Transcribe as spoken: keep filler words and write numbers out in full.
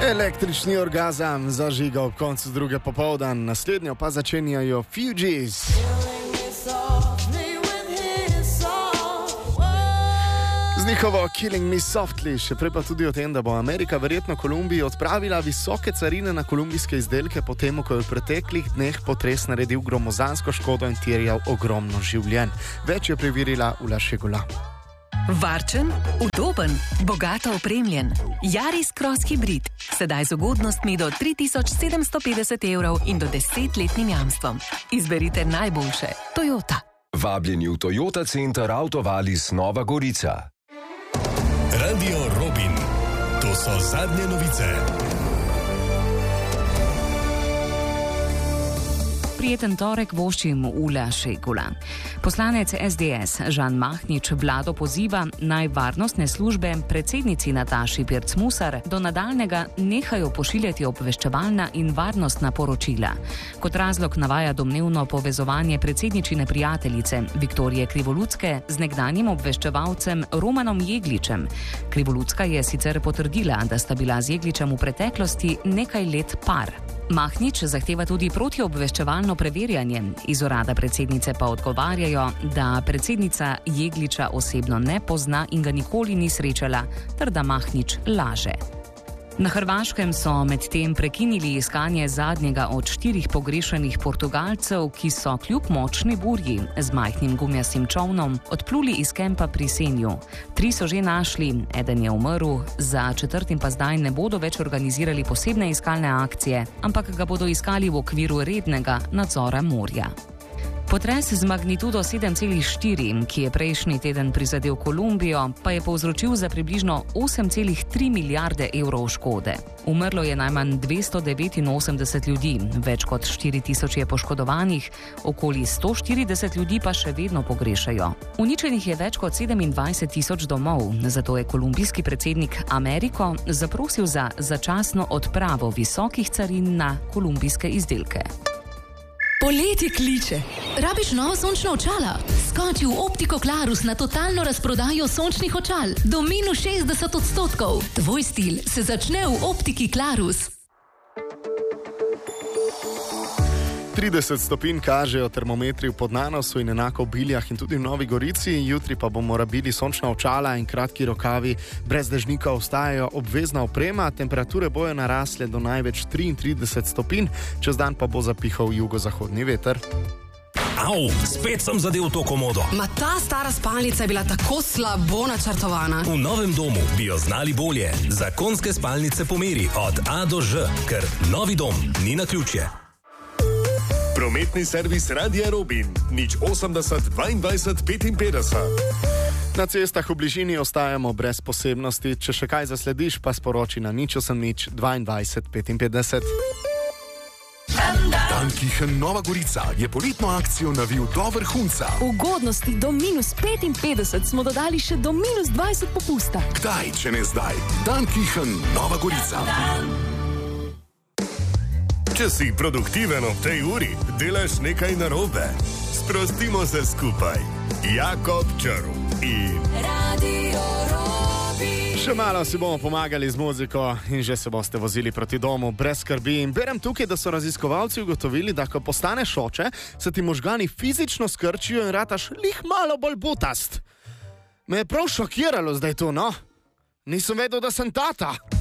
Električni orgazem zažiga ob koncu druge popoldan, naslednjo pa začenjajo Fugees. Z njihovo Killing Me Softly, še prej pa tudi o tem, da bo Amerika verjetno Kolumbiji odpravila visoke carine na kolumbijske izdelke, potem ko je v preteklih dneh potres naredil gromozansko škodo in terjal ogromno življenj. Več je preverila Ula Šegula. Varčen, udoben, bogato opremljen. Yaris Cross Hybrid. Sedaj z ugodnostmi do tri tisoč sedemsto petdeset evrov in do desetletnim jamstvom. Izberite najboljše. Toyota. Vabljeni v Toyota Center Autovalis Nova Gorica. Radio Robin. To so zadnje novice. Prijeten torek voščim Ula Šegula. Poslanec S D S Žan Mahnič vlado poziva naj varnostne službe predsednici Nataši Pirc Musar do nadaljnega nehajo pošiljati obveščevalna in varnostna poročila. Kot razlog navaja domnevno povezovanje predsedničine prijateljice Viktorije Krivolutske z nekdanjim obveščevalcem Romanom Jegličem. Krivolutska je sicer potrdila, da sta bila z Jegličem v preteklosti nekaj let par. Mahnič zahteva tudi protiobveščevalno preverjanje. Iz urada predsednice pa odgovarjajo, da predsednica Jegliča osebno ne pozna in ga nikoli ni srečala, ter da Mahnič laže. Na Hrvaškem so medtem prekinili iskanje zadnjega od štirih pogrešenih Portugalcev, ki so kljub močni burji z majhnim gumijasim čovnom odpluli iz kempa pri Senju. Tri so že našli, eden je umrl, za četrtim pa zdaj ne bodo več organizirali posebne iskalne akcije, ampak ga bodo iskali v okviru rednega nadzora morja. Potres z magnitudo sedem celih štiri, ki je prejšnji teden prizadel Kolumbijo, pa je povzročil za približno osem celih tri milijarde evrov škode. Umrlo je najmanj dvesto devetinosemdeset ljudi, več kot štiri tisoč je poškodovanih, okoli sto štirideset ljudi pa še vedno pogrešajo. Uničenih je več kot sedemindvajset tisoč domov, zato je kolumbijski predsednik Ameriko zaprosil za začasno odpravo visokih carin na kolumbijske izdelke. Poletje kliče. Rabiš novo sončno očala? Skoči v Optiko Klarus na totalno razprodajo sončnih očal. Do minus šestdeset odstotkov. Tvoj stil se začne v Optiki Klarus. trideset stopinj kažejo termometri v Podnanosu in enako v Biljah in tudi v Novi Gorici. Jutri pa bomo rabili sončna očala in kratki rokavi. Brez dežnika ostajajo obvezna oprema, temperature bojo narasle do največ triintrideset stopinj, čez dan pa bo zapihal jugozahodni veter. Au, spet sem zadel to komodo. Ma ta stara spalnica je bila tako slabo načrtovana. V novem domu bi jo znali bolje. Zakonske spalnice po meri od A do Ž, ker novi dom ni naključje. Prometni servis Radia Robin, nič osemdeset dvaindvajset petinpetdeset. Na cestah v bližini ostajamo brez posebnosti, če še kaj zaslediš, pa sporoči na nič osem nič dvaindvajset petinpetdeset. Dankichen Nova Gorica je poletno akcijo navil do vrhunca. Ugodnosti do minus petinpetdeset smo dodali še do minus dvajset popusta. Kdaj, če ne zdaj? Dankichen Nova Gorica. Če si produktiven ob tej uri, delaš nekaj narobe. Sprostimo se skupaj. Jakob Črv in Radio Robin. Še malo si bomo pomagali z muziko in že se boste vozili proti domu brez skrbi. In berem tukaj, da so raziskovalci ugotovili, da ko postaneš oče, se ti možgani fizično skrčijo in rataš lih malo bolj butast. Me je prav šokiralo zdaj to, no? Nisem vedel, da sem tata.